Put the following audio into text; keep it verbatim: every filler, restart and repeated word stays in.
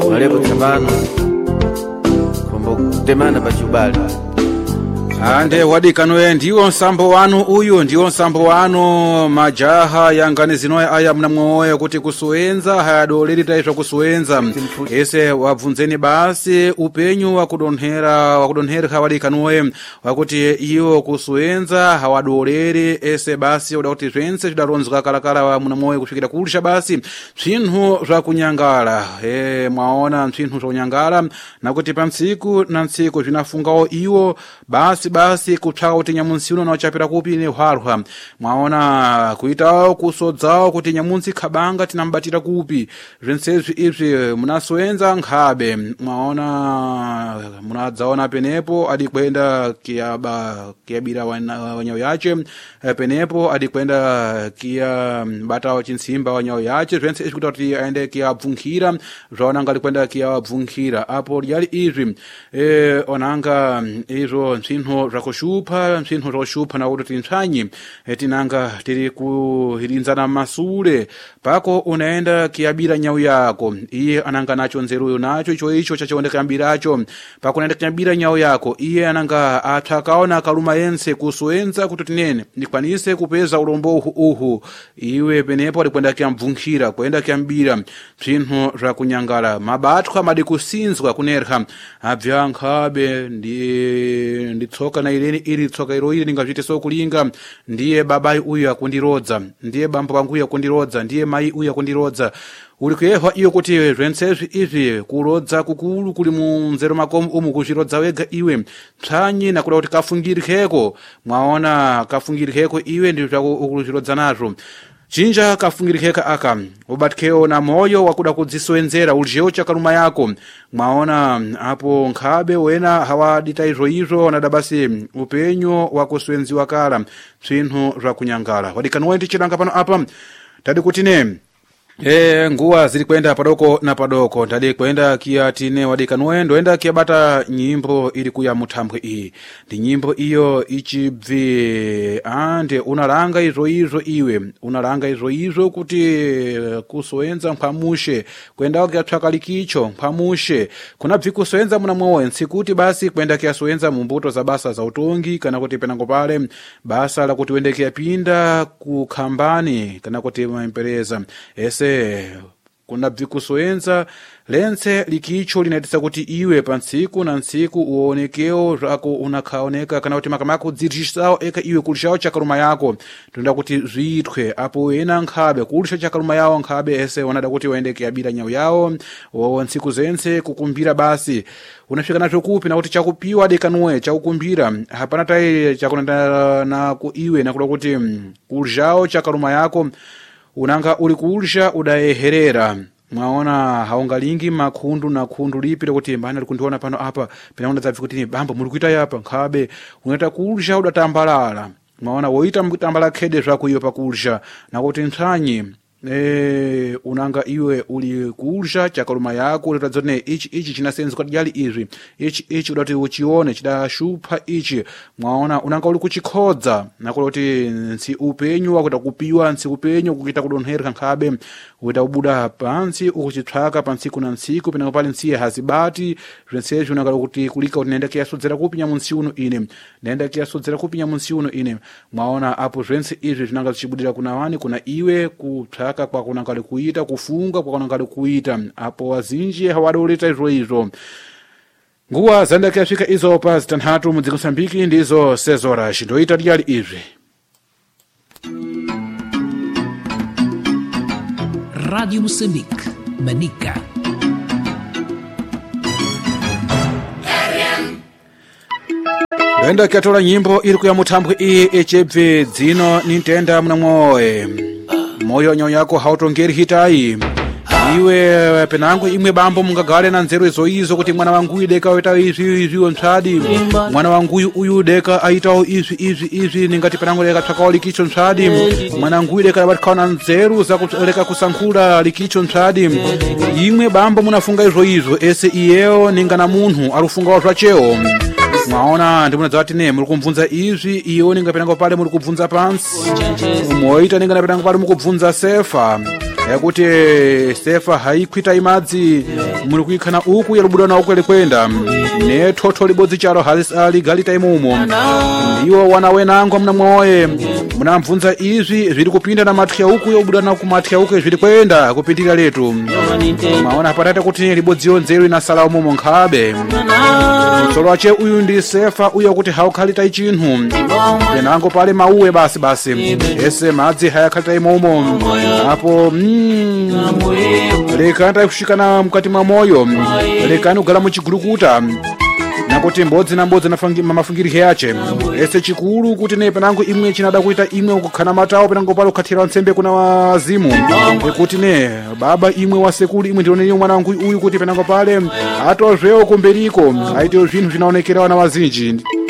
Walepo tsapano kombo kutemana pachibali. Ande wadikanoe ndiwo nsambo wanu uyu ndiwo nsambo wanu majaha yangani zinoya aya mnamwoyo kuti kusuenza hayadoleri taitwa kusuenza ese wabvunzeni basi upenyu wakudonhera wakudonhera hawadikanoe wakuti iyo kusuenza hawadoleri ese basi udakuti zvense zidaronzwa kalakala wa mnamwoyo kusvikira kulisha basi mpsinthu zvakunyangala e mwaona mpsinthu zvakunyangala nakuti pamtsiku na ntsiku zvinafungao iwo basi basi kutsvaka kuti nyamunsi uno nauchapira kupi ne hwarwa mwaona kuitawo kusodzawo kuti nyamunsi khabanga tinambatira kupi zvensezvi izvi munasoenza nkhabe mwaona munadzaona penepo adikwenda kiyaba kiyabira wanyawo yache penepo adikwenda kiya batawo chinsimba wanyawo yache zvense izvi kuti aende kiyabvunkhira zvaona ngalikwenda kiyabvunkhira apo lyali izvi e onanga izvo mpsinthu zvakushupa mpsinthu zvakushupa nakuti tintsvanyi tinanga tiri kuhirinzana masule pako unaenda kiyabira nyau yako iye ananga nacho nzeruyo nacho icho icho chachiwonde kuyambiracho pako unaenda kiyabira nyau yako iye ananga atsvakaona akaluma yense kusuenza kuti tinene ndikwanise kupeza urombo uhu uhu iwe penepo alikwenda kiyambvunkhira kuenda kiyambira mpsinthu zvakunyangala mabatwa madi kusinzwa kunerha abvya nkhabe ndi nditsoka na ileni ili tsoka ilo ili ningazvite so kulinga ndiye babai uyu akundirodza ndiye bambo wangu uyu akundirodza ndiye mai uyu akundirodza uli kuyehwa iyo kuti zvensezvi izvi kurodza kukulu kuli munzero makomo umu kuzvirodza wega iwe tsvanyi nakuda kuti kafungirikeko mwaona kafungirikeko iwe ndizvo zvakuzvirodza nazvo chinja kafungirikeka aka ubatkeo na moyo wakuda kudzisoenzera uljewo chakaluma yako mwaona apo nkhabe wena hawadita izvo izvo wanada basi upenyu wakuswenziwa kala mpsinthu zvakunyangala wadikanoe tichilanga pano apa tadi kuti ne E nguwa zili kwenda padoko na padoko ndadi kwenda kia tine wadikanoe ndoenda kia bata nyimbo ili kuya muthambwe iyi ndi nyimbo iyo ichibvi ande unalanga izvo izvo iwe unalanga izvo izvo kuti kusoenza mphamushe kwenda kia tsvakalikicho mphamushe kuna bvi kusoenza muna mwowe nsikuti basi kwenda kia soenza mumbuto za basa za utongi kana kuti penango pale basa la kuti wende kia pinda kukhambani kana kuti maimpereza ese kuna bvikusoenza lense likicho linaitisa kuti iwe pansiku na nsiku uonekeo zvako unakaoneka kana kuti makamako dzirishawo eka iwe kulishawo chakaluma yako tunda kuti zviitwe apo ena nkhabe kulisha chakaluma yawo nkhabe ese wanada kuti waende kiyabira nyau yawo o nsiku zense kukumbira basi unafika nacho kupi na kuti chakupiwa dekanuwe chakukumbira hapana tai chakunenda na ku iwe nakuda kuti kulishawo chakaluma yako unanga uli kulisha udayeherera mwaona haungalingi makhundu na khundu lipire kuti mbana likundiona pano apa pinaona zabvi kuti bambo muri kuita yapa nkhabe unaita kulisha udatambalala mwaona woita mtambala khede zvako iyo pakulisha nakuti ntsvanyi e unanga iwe uli kulisha chakaluma yako utadzone ichi ichi chinasenza kuti yali izvi ichi ichi udati uchione chidashupha ichi mwaona unanga uli kuchikhodza nakuti nsi upenyu wakuita kupiwa nsi upenyu kuita kudonhereka nkhabe uita ubuda pansi ukuchitsvaka pansiku na nsiku pinango pali nsiye hazibati zvensezvi unanga kuti kulika kuti nenda kiyasodzera kupi nyamunsi uno ine nenda kiyasodzera kupi nyamunsi uno ine mwaona apo zvense izvi zvinanga zichibudira kuna wani kuna iwe kutsvaka kwa kunanga kuita kufunga kwa kunanga kuita apo wazinji hawadoleta izvo izvo nguwa zanda kuyasvika izo pa zitanhatu mudziko Mozambiki ndizo sezorashi ndoita lyali izvi Radio Moçambique, Manica. Enda kiatola nyimbo ili kuya muthambwe iyi echebve dzino nintenda muna mwoye moyo nyau yako hautongeri hitayi iwe penangu imwe bambo mungagale na nzeru izo izo kuti mwana wangu deka weta izvi izvi ontsadi mwana wangu uyu deka aitawo izvi izvi izvi ningati penangu deka tsvakawo likicho ntsadi mwana wangu deka watikhawa na nzeru zakuleka kusankhula likicho ntsadi imwe bambo munafunga izvo izvo ese iyewo ningana munhu arufungawo zvachewo mwaona ndimunadza kuti ne muri kumvunza izvi iyewo ninga penango pale muri kubvunza pansi moita ninga penango pale muri kubvunza sefa yakuti sefa haikwita imadzi muri kuikhana uku yarubudana uku likwenda ne thotho libodzi chalo haligalita imumo ndiwo wana wenango mnamwoye munamvunza izvi zviri kupinda na mathya uku yobudana ku mathya uku zviri kwenda kupindira letu maona patata kuti libodziyo nzeru inasala umomo nkhabe mtsolo ache uyu ndi sefa uyo kuti haukhalita ichinhu penango pale mauwe basi basi ese madzi hayakhalita imomo apo mm, lekanda kushikana mkati mwa moyo lekani kugala muchigulukuta nakuti mbodzi na mbodzi mamafungiri yache ese chikulu kuti ne penango imwe chinada kuita imwe ukukhana matawo penango palo khathira nsembe kuna wazimu ekuti ne baba imwe wasekulu imwe ndioneni mwana wangu uyu kuti penango pale atozveo kumberiko aite zvinhu zvinaonekera wana wazinji